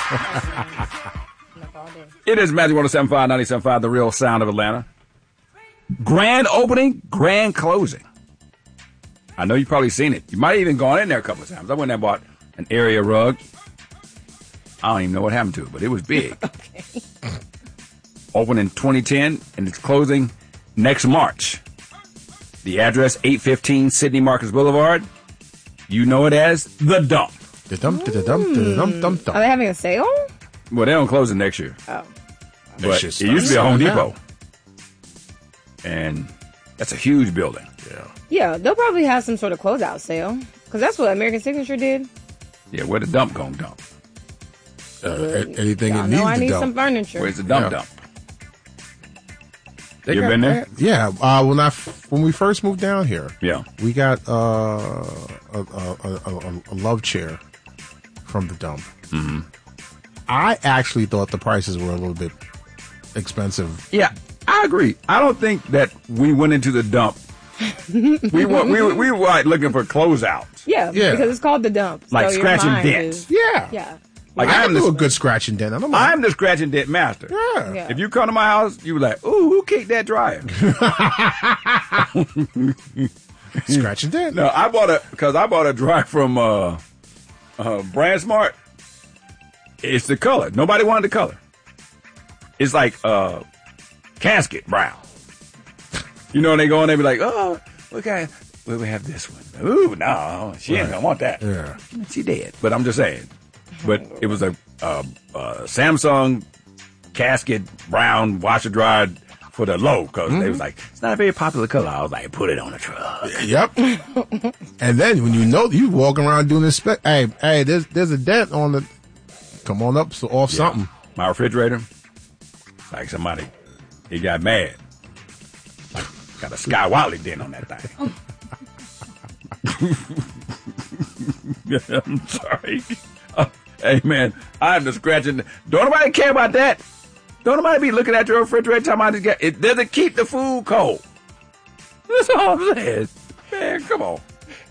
It is Magic 107.5, 97.5, the real sound of Atlanta. Grand opening, grand closing. I know you've probably seen it. You might have even gone in there a couple of times. I went there and bought an area rug. I don't even know what happened to it, but it was big. Okay. Opened in 2010, and it's closing next March. The address, 815 Sidney Marcus Boulevard. You know it as The Dump. The Dump, the Dump, the Dump, Dump, Dump. Are they having a sale? Well, they don't close it next year. Oh. But it used to be a Home Depot. And that's a huge building. Yeah, they'll probably have some sort of closeout sale. Because that's what American Signature did. Yeah, where the dump gonna dump? Anything it needs I to need dump. some furniture. Where's the dump dump? They You got- been there? Yeah. When we first moved down here, Yeah. we got a love chair from the Dump. Mm-hmm. I actually thought the prices were a little bit expensive. Yeah, I agree. I don't think that we went into the dump. we were like looking for closeouts. Yeah, because it's called The Dump. Like so your scratch and mind dents. is- Yeah. Yeah. Like I can I'm do a the, good scratch and dent. I don't mind. I'm the scratch and dent master. Yeah. Yeah. If you come to my house, you be like, ooh, who kicked that dryer? Scratch and dent. No, I bought a dryer from Brand Smart. It's the color. Nobody wanted the color. It's like casket brown. You know, when they go and they be like, oh, okay, we have this one. Ooh, no, she ain't gonna want that. Yeah. She did, but I'm just saying. But it was a Samsung casket brown washer dried for the low because they was like, it's not a very popular color. I was like, put it on the truck. Yep. And then when you walk around doing this, hey, there's a dent on the. Come on up, off something. My refrigerator, like somebody, he got mad. Got a Sky Wally dent on that thing. I'm sorry. Hey, man, I'm just scratching. Don't nobody care about that. Don't nobody be looking at your refrigerator talking about it doesn't keep the food cold. That's all I'm saying. Man, come on.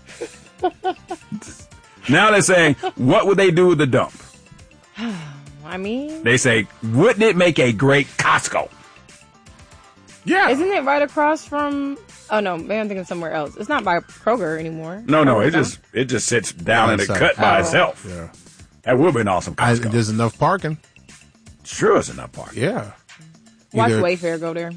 Now they're saying, what would they do with the dump? I mean, They say, wouldn't it make a great Costco? Yeah. isn't it right across from? Oh no, maybe I'm thinking somewhere else. It's not by Kroger anymore. No, Kroger's it just sits down in the Inside. cut by Oh. itself. Yeah. That would be an awesome Costco. There's enough parking. Sure, it's enough parking. Yeah. Watch Either- Wayfair go there.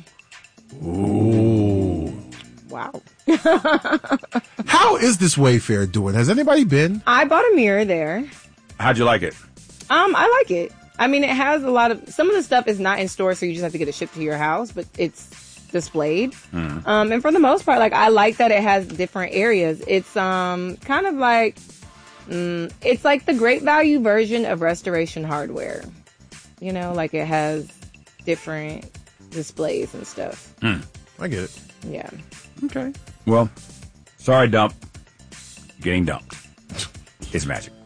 Ooh. Wow. How is this Wayfair doing? Has anybody been? I bought a mirror there. How'd you like it? I like it. I mean, it has a lot of, some of the stuff is not in store, so you just have to get it shipped to your house, but it's displayed. And for the most part, like, I like that it has different areas. It's, kind of like, it's like the Great Value version of Restoration Hardware. You know, like it has different displays and stuff. I get it. Yeah. Okay. Well, sorry, dump. Getting dumped. It's magic.